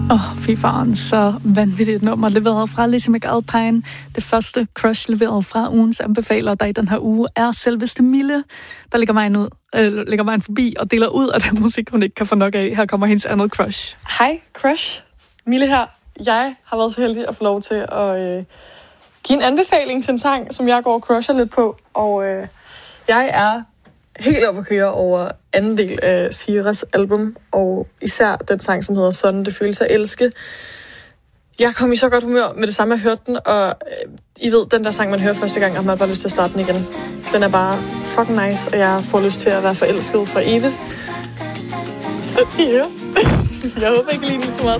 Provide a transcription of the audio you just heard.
Fy faren, så vanvittigt nummer leveret fra Lizzie McAlpine. Det første Crush leveret fra ugens anbefaler, der i den her uge er selveste Mille, der lægger vejen forbi og deler ud af den musik, hun ikke kan få nok af. Her kommer hendes andet Crush. Hej, Crush. Mille her. Jeg har været så heldig at få lov til at give en anbefaling til en sang, som jeg går og crusher lidt på. Og jeg er helt oppe at køre over anden del af Siras album, og især den sang, som hedder Sådan, det føles at elske. Jeg kom i så godt humør med det samme, jeg hørte den, og I ved, den der sang, man hører første gang, og man bare lyst til at starte den igen. Den er bare fucking nice, og jeg får lyst til at være forelsket for evigt. Så det skal I høre. Jeg håber, I kan lide den så meget.